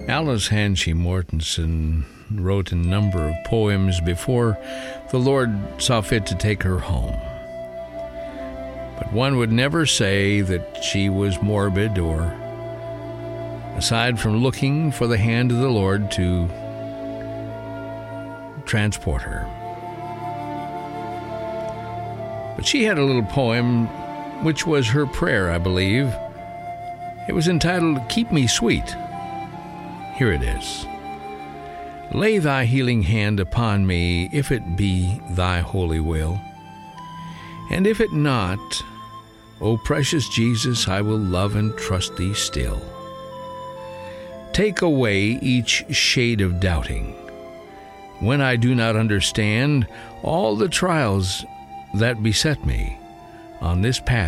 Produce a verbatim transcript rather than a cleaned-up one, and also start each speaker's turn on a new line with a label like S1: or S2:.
S1: Alice Hanchey Mortensen wrote a number of poems before the Lord saw fit to take her home. But one would never say that she was morbid or, aside from looking for the hand of the Lord to transport her. But she had a little poem which was her prayer, I believe. It was entitled, "Keep Me Sweet." Here it is. Lay thy healing hand upon me, if it be thy holy will. And if it not, O precious Jesus, I will love and trust thee still. Take away each shade of doubting. When I do not understand all the trials that beset me on this path